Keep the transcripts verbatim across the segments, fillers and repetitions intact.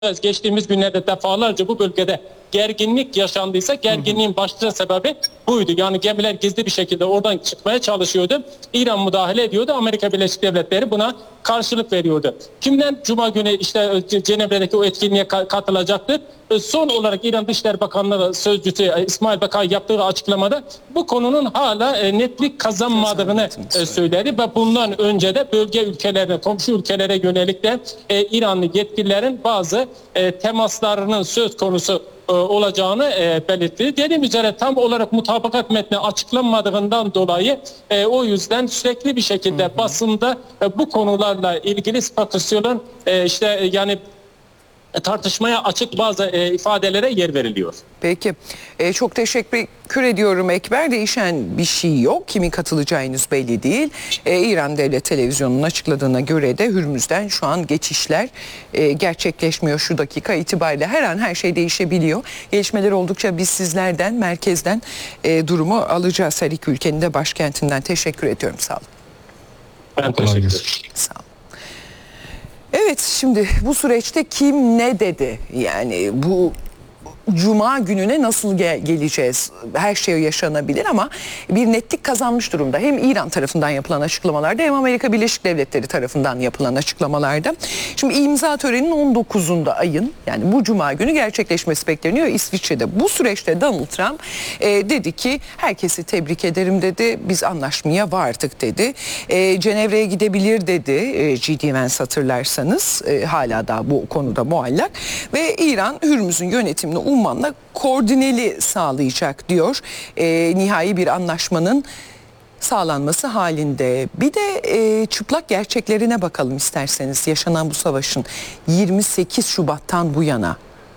Geçtiğimiz günlerde defalarca bu bölgede gerginlik yaşandıysa gerginliğin başlıca sebebi buydu. Yani gemiler gizli bir şekilde oradan çıkmaya çalışıyordu. İran müdahale ediyordu. Amerika Birleşik Devletleri buna karşılık veriyordu. Kimler Cuma günü işte Cenevre'deki o etkinliğe katılacaktır? Son olarak İran Dışişleri Bakanlığı Sözcüsü İsmail Bakay yaptığı açıklamada bu konunun hala netlik kazanmadığını söyledi ve bundan önce de bölge ülkelerine, komşu ülkelere yönelik de İranlı yetkililerin bazı temaslarının söz konusu olacağını e, belirtti. Dediğim üzere tam olarak mutabakat metni açıklanmadığından dolayı e, o yüzden sürekli bir şekilde hı hı. basında e, bu konularla ilgili spekülasyon e, işte yani tartışmaya açık bazı e, ifadelere yer veriliyor. Peki. E, çok teşekkür ediyorum Ekber. Değişen bir şey yok. Kimin katılacağı henüz belli değil. E, İran Devlet Televizyonu'nun açıkladığına göre de Hürmüz'den şu an geçişler e, gerçekleşmiyor şu dakika itibariyle. Her an her şey değişebiliyor. Gelişmeler oldukça biz sizlerden, merkezden e, durumu alacağız. Her iki ülkenin de başkentinden. Teşekkür ediyorum. Sağ olun. Ben teşekkür ederim. Sağ olun. Evet, şimdi bu süreçte kim ne dedi? Yani bu Cuma gününe nasıl gel- geleceğiz? Her şey yaşanabilir ama bir netlik kazanmış durumda. Hem İran tarafından yapılan açıklamalarda hem Amerika Birleşik Devletleri tarafından yapılan açıklamalarda. Şimdi imza töreninin on dokuzunda ayın, yani bu Cuma günü gerçekleşmesi bekleniyor İsviçre'de. Bu süreçte Donald Trump e, dedi ki herkesi tebrik ederim dedi. Biz anlaşmaya vardık dedi. E, Cenevre'ye gidebilir dedi. E, G D Vance hatırlarsanız e, hala da bu konuda muallak. Ve İran Hürmüz'ün yönetimini Umman'la koordineli sağlayacak diyor. E, nihai bir anlaşmanın sağlanması halinde. Bir de e, çıplak gerçeklerine bakalım isterseniz. Yaşanan bu savaşın yirmi sekiz Şubat'tan bu yana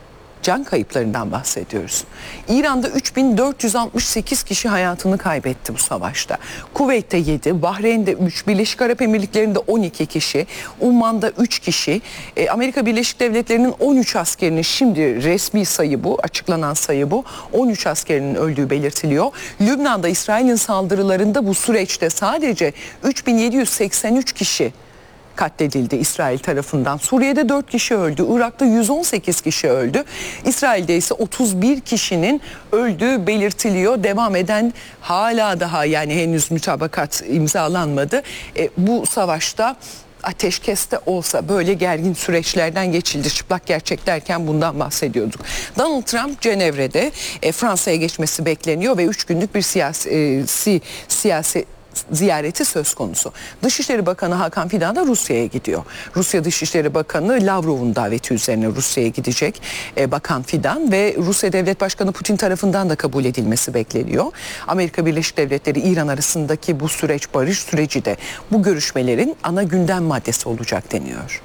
can kayıplarından bahsediyoruz. İran'da üç bin dört yüz altmış sekiz kişi hayatını kaybetti bu savaşta. Kuveyt'te yedi, Bahreyn'de üç, Birleşik Arap Emirlikleri'nde on iki kişi, Umman'da üç kişi, e, Amerika Birleşik Devletleri'nin on üç askerinin, şimdi resmi sayı bu, açıklanan sayı bu, on üç askerinin öldüğü belirtiliyor. Lübnan'da İsrail'in saldırılarında bu süreçte sadece üç bin yedi yüz seksen üç kişi katledildi İsrail tarafından. Suriye'de dört kişi öldü. Irak'ta yüz on sekiz kişi öldü. İsrail'de ise otuz bir kişinin öldüğü belirtiliyor. Devam eden hala daha yani henüz mütabakat imzalanmadı. E, bu savaşta ateşkeste olsa böyle gergin süreçlerden geçildi. Çıplak gerçek derken bundan bahsediyorduk. Donald Trump Cenevre'de e, Fransa'ya geçmesi bekleniyor ve üç günlük bir siyasi, e, si, siyasi ziyareti söz konusu. Dışişleri Bakanı Hakan Fidan da Rusya'ya gidiyor. Rusya Dışişleri Bakanı Lavrov'un daveti üzerine Rusya'ya gidecek e, Bakan Fidan ve Rusya Devlet Başkanı Putin tarafından da kabul edilmesi bekleniyor. Amerika Birleşik Devletleri İran arasındaki bu süreç, barış süreci de bu görüşmelerin ana gündem maddesi olacak deniyor.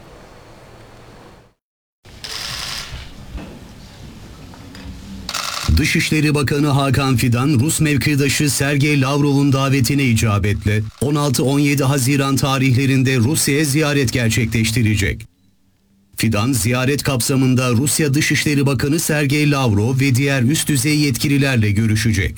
Dışişleri Bakanı Hakan Fidan, Rus mevkidaşı Sergey Lavrov'un davetine icabetle on altı on yedi Haziran tarihlerinde Rusya'ya ziyaret gerçekleştirecek. Fidan, ziyaret kapsamında Rusya Dışişleri Bakanı Sergey Lavrov ve diğer üst düzey yetkililerle görüşecek.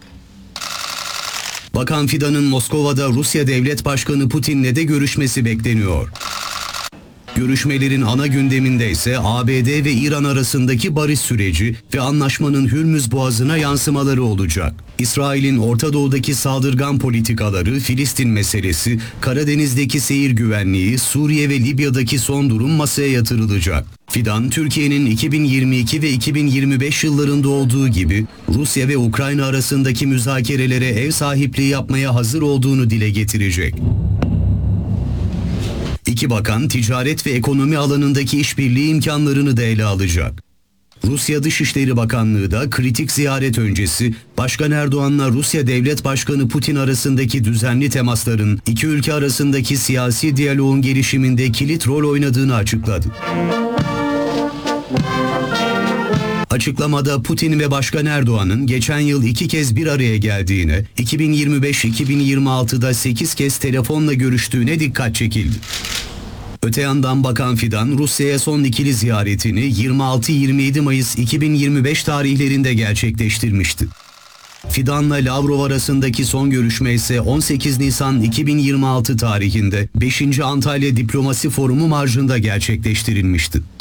Bakan Fidan'ın Moskova'da Rusya Devlet Başkanı Putin'le de görüşmesi bekleniyor. Görüşmelerin ana gündeminde ise A B D ve İran arasındaki barış süreci ve anlaşmanın Hürmüz Boğazı'na yansımaları olacak. İsrail'in Orta Doğu'daki saldırgan politikaları, Filistin meselesi, Karadeniz'deki seyir güvenliği, Suriye ve Libya'daki son durum masaya yatırılacak. Fidan, Türkiye'nin iki bin yirmi iki ve iki bin yirmi beş yıllarında olduğu gibi Rusya ve Ukrayna arasındaki müzakerelere ev sahipliği yapmaya hazır olduğunu dile getirecek. İki bakan ticaret ve ekonomi alanındaki işbirliği imkanlarını da ele alacak. Rusya Dışişleri Bakanlığı da kritik ziyaret öncesi Başkan Erdoğan'la Rusya Devlet Başkanı Putin arasındaki düzenli temasların iki ülke arasındaki siyasi diyaloğun gelişiminde kilit rol oynadığını açıkladı. Açıklamada Putin ve Başkan Erdoğan'ın geçen yıl iki kez bir araya geldiğine, iki bin yirmi beş iki bin yirmi altıda sekiz kez telefonla görüştüğüne dikkat çekildi. Öte yandan Bakan Fidan, Rusya'ya son ikili ziyaretini yirmi altı yirmi yedi Mayıs iki bin yirmi beş tarihlerinde gerçekleştirmişti. Fidan'la Lavrov arasındaki son görüşme ise on sekiz Nisan iki bin yirmi altı tarihinde beşinci Antalya Diplomasi Forumu marjında gerçekleştirilmişti.